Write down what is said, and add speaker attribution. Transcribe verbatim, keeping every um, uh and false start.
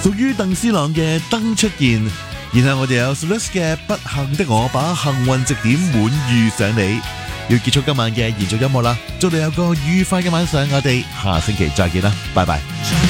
Speaker 1: 屬於鄧思朗嘅燈出現，然後我哋有 Selus 嘅不幸的我把幸運值點滿遇上你，要結束今晚嘅延續音樂啦，祝你有個愉快嘅晚上，我哋下星期再見啦，拜拜。